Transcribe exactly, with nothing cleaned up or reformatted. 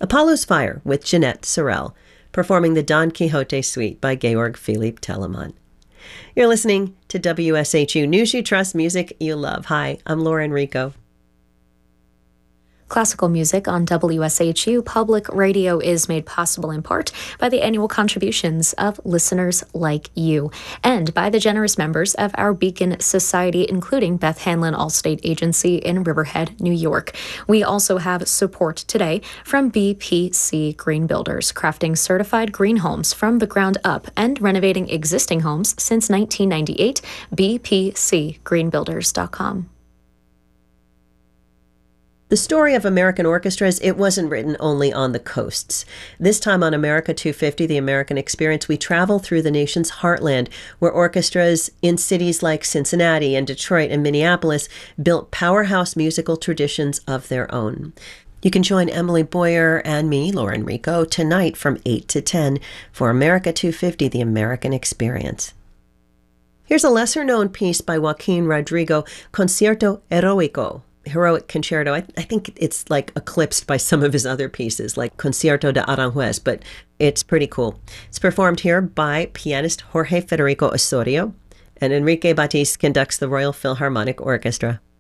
Apollo's Fire with Jeanette Sorrell, performing the Don Quixote Suite by Georg Philipp Telemann. You're listening to W S H U News You Trust, Music You Love. Hi, I'm Laura Enrico. Classical music on W S H U Public Radio is made possible in part by the annual contributions of listeners like you and by the generous members of our Beacon Society, including Beth Hanlon Allstate Agency in Riverhead, New York. We also have support today from B P C Green Builders, crafting certified green homes from the ground up and renovating existing homes since nineteen ninety-eight. B P C green builders dot com. The story of American orchestras, it wasn't written only on the coasts. This time on America two fifty, The American Experience, we travel through the nation's heartland, where orchestras in cities like Cincinnati and Detroit and Minneapolis built powerhouse musical traditions of their own. You can join Emily Boyer and me, Laura Enrico, tonight from eight to ten for America two fifty, The American Experience. Here's a lesser-known piece by Joaquin Rodrigo, Concierto Heroico. Heroic Concerto. I, I think it's like eclipsed by some of his other pieces, like Concierto de Aranjuez, but it's pretty cool. It's performed here by pianist Jorge Federico Osorio, and Enrique Batiste conducts the Royal Philharmonic Orchestra.